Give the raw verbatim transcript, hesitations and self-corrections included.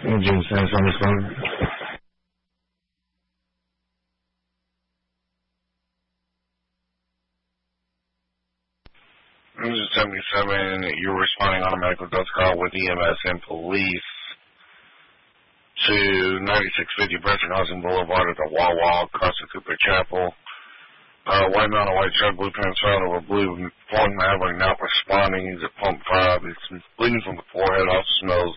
Jim Sands on this phone. This is seventy-seven. You're responding on a medical death call with E M S and police to ninety-six fifty Preston Housing Boulevard at the Wawa, across the Cooper Chapel. Uh, white man on a white shirt, blue pants found over blue phone Maverick not responding. He's at pump five. He's bleeding from the forehead, also smells